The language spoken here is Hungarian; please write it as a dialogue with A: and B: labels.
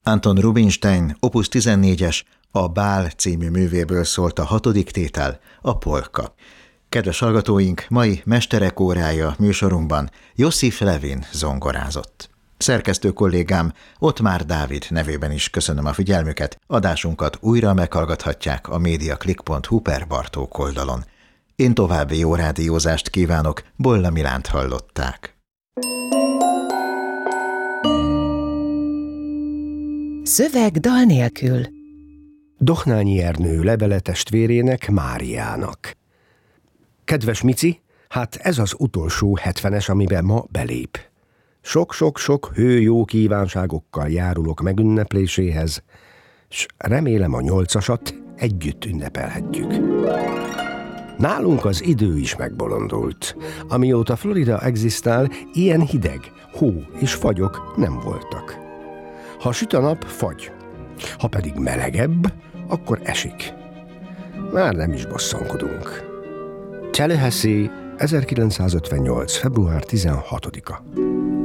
A: Anton Rubinstein Opus 14-es, a Bál című művéből szólt a 6. tétel, a polka. Kedves hallgatóink, mai Mesterek órája műsorunkban Josif Levin zongorázott. Szerkesztő kollégám Ottmár Dávid nevében is köszönöm a figyelmüket, adásunkat újra meghallgathatják a mediaclick.hu/Bartók oldalon. Én további jó rádiózást kívánok, Bolla Milánt hallották.
B: Szöveg dal nélkül.
C: Dohnányi Ernő levele testvérének, Máriának. Kedves Mici, hát ez az utolsó 70-es, amiben ma belép. Sok-sok-sok hőjó kívánságokkal járulok megünnepléséhez, s remélem a 8-asat együtt ünnepelhetjük. Nálunk az idő is megbolondult. Amióta Florida egzisztál, ilyen hideg, hó és fagyok nem voltak. Ha süt a nap, fagy. Ha pedig melegebb, akkor esik. Már nem is bosszankodunk. Tallahassee, 1958. február 16-a.